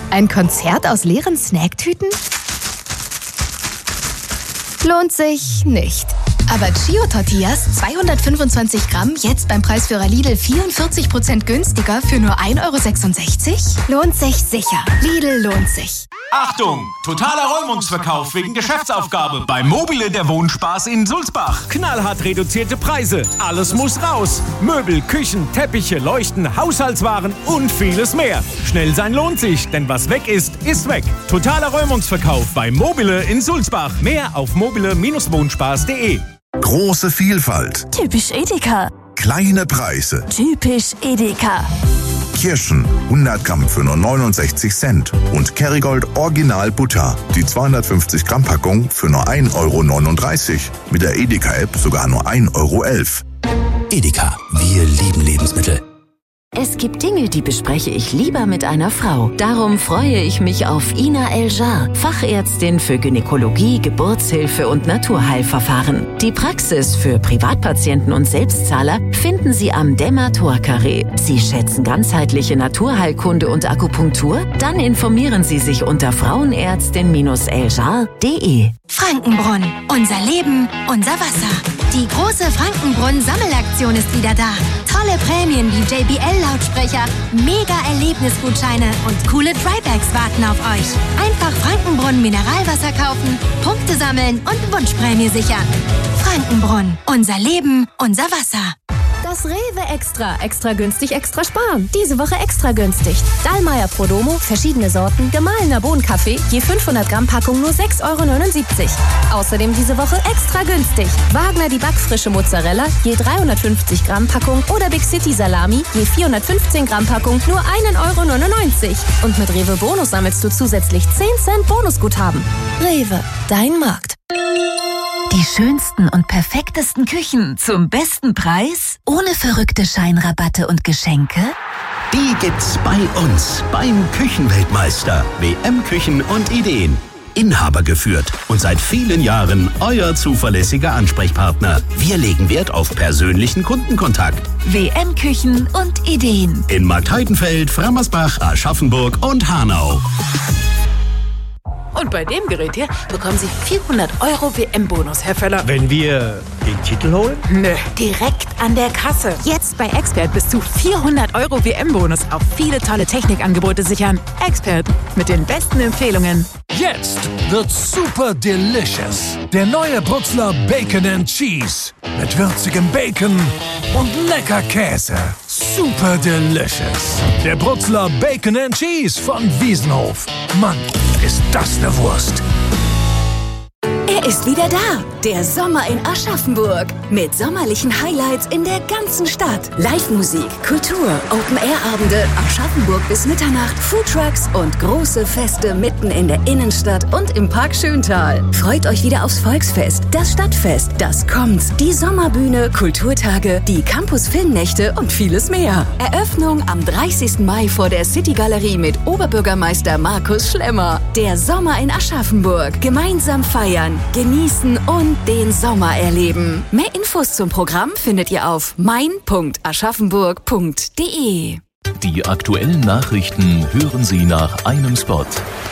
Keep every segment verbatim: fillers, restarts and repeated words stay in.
Ein Konzert aus leeren Snacktüten? Lohnt sich nicht. Aber Chio-Tortillas, zweihundertfünfundzwanzig Gramm, jetzt beim Preisführer Lidl vierundvierzig Prozent günstiger für nur ein Euro sechsundsechzig? Lohnt sich sicher. Lidl lohnt sich. Achtung! Totaler Räumungsverkauf wegen Geschäftsaufgabe bei Mobile der Wohnspaß in Sulzbach. Knallhart reduzierte Preise. Alles muss raus. Möbel, Küchen, Teppiche, Leuchten, Haushaltswaren und vieles mehr. Schnell sein lohnt sich, denn was weg ist, ist weg. Totaler Räumungsverkauf bei Mobile in Sulzbach. Mehr auf mobile Bindestrich wohnspaß punkt de. Große Vielfalt. Typisch Edeka. Kleine Preise. Typisch Edeka. Kirschen hundert Gramm für nur neunundsechzig Cent und Kerrygold Original Butter, die zweihundertfünfzig Gramm Packung für nur ein Euro neununddreißig. Mit der Edeka-App sogar nur ein Euro elf. Edeka, wir lieben Lebensmittel. Es gibt Dinge, die bespreche ich lieber mit einer Frau. Darum freue ich mich auf Ina El-Jar, Fachärztin für Gynäkologie, Geburtshilfe und Naturheilverfahren. Die Praxis für Privatpatienten und Selbstzahler finden Sie am Demator-Carré. Sie schätzen ganzheitliche Naturheilkunde und Akupunktur? Dann informieren Sie sich unter frauenärztin eljar punkt de. Frankenbrunn. Unser Leben, unser Wasser. Die große Frankenbrunn-Sammelaktion ist wieder da. Tolle Prämien wie J B L-Lautsprecher, Mega-Erlebnisgutscheine und coole Drybags warten auf euch. Einfach Frankenbrunn Mineralwasser kaufen, Punkte sammeln und Wunschprämie sichern. Frankenbrunn. Unser Leben, unser Wasser. Das Rewe Extra. Extra günstig, extra sparen. Diese Woche extra günstig. Dallmayr Prodomo, verschiedene Sorten, gemahlener Bohnenkaffee, je fünfhundert Gramm Packung nur sechs Euro neunundsiebzig. Außerdem diese Woche extra günstig. Wagner die backfrische Mozzarella, je dreihundertfünfzig Gramm Packung oder Big City Salami, je vierhundertfünfzehn Gramm Packung nur ein Euro neunundneunzig. Und mit Rewe Bonus sammelst du zusätzlich zehn Cent Bonusguthaben. Rewe, dein Markt. Die schönsten und perfektesten Küchen zum besten Preis? Ohne verrückte Scheinrabatte und Geschenke? Die gibt's bei uns beim Küchenweltmeister. W M Küchen und Ideen. Inhaber geführt und seit vielen Jahren euer zuverlässiger Ansprechpartner. Wir legen Wert auf persönlichen Kundenkontakt. W M Küchen und Ideen. In Marktheidenfeld, Frammersbach, Aschaffenburg und Hanau. Und bei dem Gerät hier bekommen Sie vierhundert Euro W M-Bonus, Herr Völler. Wenn wir den Titel holen? Nö, direkt an der Kasse. Jetzt bei Expert bis zu vierhundert Euro W M-Bonus auf viele tolle Technikangebote sichern. Expert mit den besten Empfehlungen. Jetzt wird's super delicious. Der neue Brutzler Bacon and Cheese. Mit würzigem Bacon und lecker Käse. Super delicious. Der Brutzler Bacon and Cheese von Wiesenhof. Mann, ist das eine Wurst. Er ist wieder da, der Sommer in Aschaffenburg. Mit sommerlichen Highlights in der ganzen Stadt. Live-Musik, Kultur, Open-Air-Abende, Aschaffenburg bis Mitternacht, Foodtrucks und große Feste mitten in der Innenstadt und im Park Schöntal. Freut euch wieder aufs Volksfest, das Stadtfest, das kommt, die Sommerbühne, Kulturtage, die Campus-Filmnächte und vieles mehr. Eröffnung am dreißigsten Mai vor der City-Galerie mit Oberbürgermeister Markus Schlemmer. Der Sommer in Aschaffenburg. Gemeinsam feiern, genießen und den Sommer erleben. Mehr Infos zum Programm findet ihr auf mein punkt aschaffenburg punkt de. Die aktuellen Nachrichten hören Sie nach einem Spot.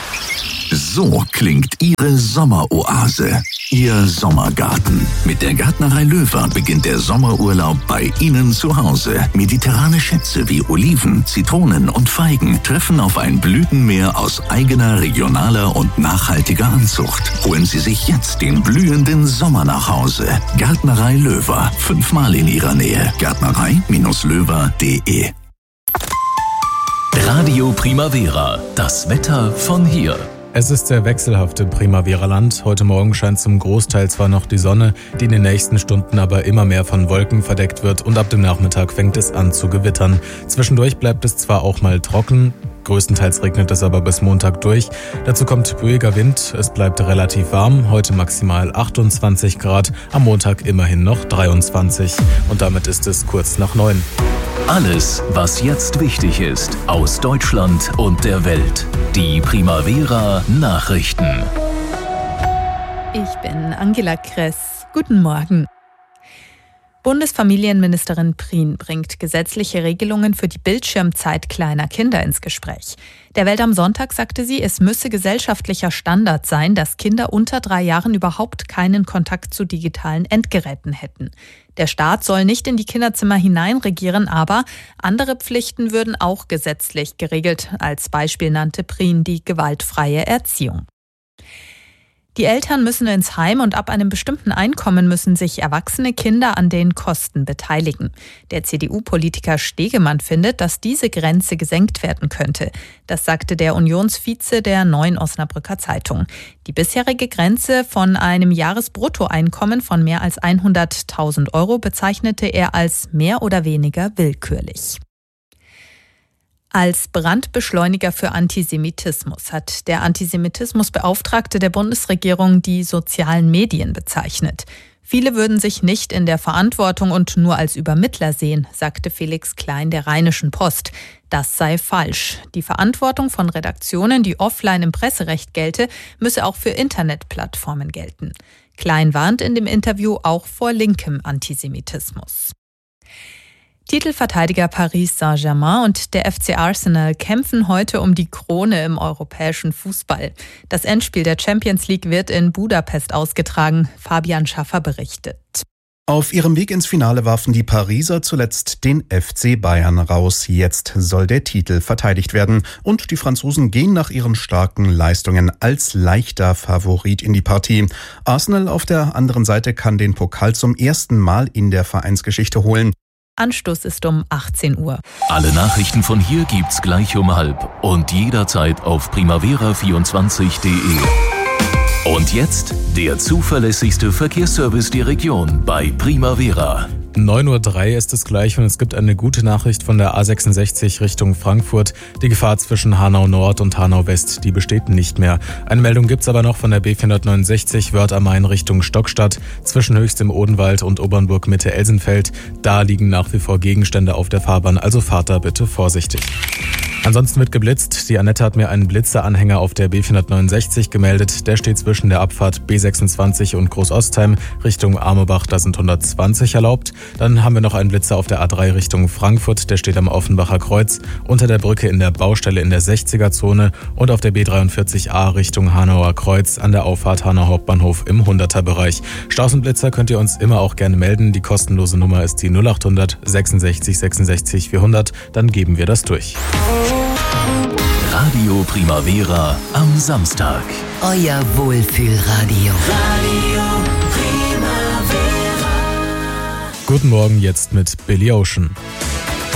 So klingt Ihre Sommeroase, Ihr Sommergarten. Mit der Gärtnerei Löwer beginnt der Sommerurlaub bei Ihnen zu Hause. Mediterrane Schätze wie Oliven, Zitronen und Feigen treffen auf ein Blütenmeer aus eigener, regionaler und nachhaltiger Anzucht. Holen Sie sich jetzt den blühenden Sommer nach Hause. Gärtnerei Löwer, fünfmal in Ihrer Nähe. Gärtnerei Löwer punkt de. Radio Primavera, das Wetter von hier. Es ist sehr wechselhaft im Primavera-Land. Heute Morgen scheint zum Großteil zwar noch die Sonne, die in den nächsten Stunden aber immer mehr von Wolken verdeckt wird und ab dem Nachmittag fängt es an zu gewittern. Zwischendurch bleibt es zwar auch mal trocken, größtenteils regnet es aber bis Montag durch. Dazu kommt böiger Wind, es bleibt relativ warm, heute maximal achtundzwanzig Grad, am Montag immerhin noch dreiundzwanzig. Und damit ist es kurz nach neun. Alles, was jetzt wichtig ist, aus Deutschland und der Welt. Die Primavera Nachrichten. Ich bin Angela Kress. Guten Morgen. Bundesfamilienministerin Prien bringt gesetzliche Regelungen für die Bildschirmzeit kleiner Kinder ins Gespräch. Der Welt am Sonntag sagte sie, es müsse gesellschaftlicher Standard sein, dass Kinder unter drei Jahren überhaupt keinen Kontakt zu digitalen Endgeräten hätten. Der Staat soll nicht in die Kinderzimmer hineinregieren, aber andere Pflichten würden auch gesetzlich geregelt. Als Beispiel nannte Prien die gewaltfreie Erziehung. Die Eltern müssen ins Heim und ab einem bestimmten Einkommen müssen sich erwachsene Kinder an den Kosten beteiligen. Der C D U-Politiker Stegemann findet, dass diese Grenze gesenkt werden könnte. Das sagte der Unionsvize der Neuen Osnabrücker Zeitung. Die bisherige Grenze von einem Jahresbruttoeinkommen von mehr als hunderttausend Euro bezeichnete er als mehr oder weniger willkürlich. Als Brandbeschleuniger für Antisemitismus hat der Antisemitismusbeauftragte der Bundesregierung die sozialen Medien bezeichnet. Viele würden sich nicht in der Verantwortung und nur als Übermittler sehen, sagte Felix Klein der Rheinischen Post. Das sei falsch. Die Verantwortung von Redaktionen, die offline im Presserecht gelte, müsse auch für Internetplattformen gelten. Klein warnt in dem Interview auch vor linkem Antisemitismus. Titelverteidiger Paris Saint-Germain und der F C Arsenal kämpfen heute um die Krone im europäischen Fußball. Das Endspiel der Champions League wird in Budapest ausgetragen. Fabian Schaffer berichtet. Auf ihrem Weg ins Finale warfen die Pariser zuletzt den F C Bayern raus. Jetzt soll der Titel verteidigt werden. Und die Franzosen gehen nach ihren starken Leistungen als leichter Favorit in die Partie. Arsenal auf der anderen Seite kann den Pokal zum ersten Mal in der Vereinsgeschichte holen. Anstoß ist um achtzehn Uhr. Alle Nachrichten von hier gibt's gleich um halb und jederzeit auf primavera vierundzwanzig punkt de. Und jetzt der zuverlässigste Verkehrsservice der Region bei Primavera. neun Uhr drei ist es gleich und es gibt eine gute Nachricht von der A sechsundsechzig Richtung Frankfurt. Die Gefahr zwischen Hanau Nord und Hanau West, die besteht nicht mehr. Eine Meldung gibt's aber noch von der B vierhundertneunundsechzig Wörth am Main Richtung Stockstadt. Zwischen Höchst im Odenwald und Obernburg Mitte Elsenfeld. Da liegen nach wie vor Gegenstände auf der Fahrbahn, also fahrt da bitte vorsichtig. Ansonsten wird geblitzt. Die Annette hat mir einen Blitzeranhänger auf der B vierhundertneunundsechzig gemeldet. Der steht zwischen der Abfahrt B sechsundzwanzig und Großostheim Richtung Armebach. Da sind hundertzwanzig erlaubt. Dann haben wir noch einen Blitzer auf der A drei Richtung Frankfurt. Der steht am Offenbacher Kreuz. Unter der Brücke in der Baustelle in der sechziger-Zone. Und auf der B dreiundvierzig A Richtung Hanauer Kreuz an der Auffahrt Hanau Hauptbahnhof im hunderter-Bereich. Straßenblitzer könnt ihr uns immer auch gerne melden. Die kostenlose Nummer ist die null achthundert sechsundsechzig sechsundsechzig vierhundert. Dann geben wir das durch. Radio Primavera am Samstag. Euer Wohlfühlradio. Radio Guten Morgen jetzt mit Billy Ocean.